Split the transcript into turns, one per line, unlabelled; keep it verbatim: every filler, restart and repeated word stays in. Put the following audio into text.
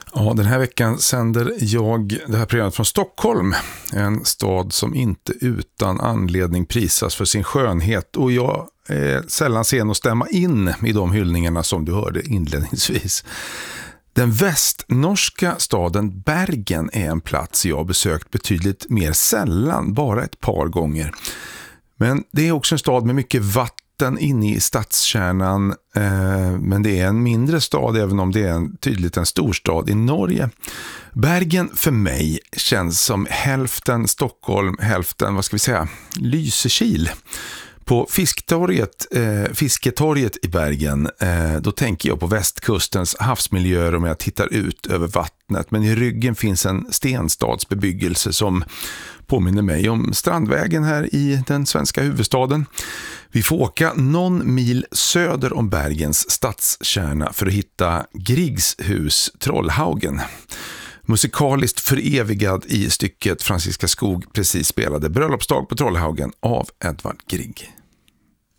Ja, den här veckan sänder jag det här programmet från Stockholm. En stad som inte utan anledning prisas för sin skönhet. Och jag är sällan sen att stämma in i de hyllningarna som du hörde inledningsvis. Den västnorska staden Bergen är en plats jag besökt betydligt mer sällan, bara ett par gånger. Men det är också en stad med mycket vatten inne i stadskärnan, eh, men det är en mindre stad även om det är en, tydligt en storstad i Norge. Bergen för mig känns som hälften Stockholm, hälften, vad ska vi säga, Lysekil. På fisktorget, eh, fisketorget i Bergen, eh, då tänker jag på västkustens havsmiljöer om jag tittar ut över vattnet. Men i ryggen finns en stenstadsbebyggelse som påminner mig om Strandvägen här i den svenska huvudstaden. Vi får åka någon mil söder om Bergens stadskärna för att hitta Griegs hus Trollhaugen. Musikaliskt förevigad i stycket Franziska Skog precis spelade Bröllopsdag på Trollhaugen av Edvard Grieg.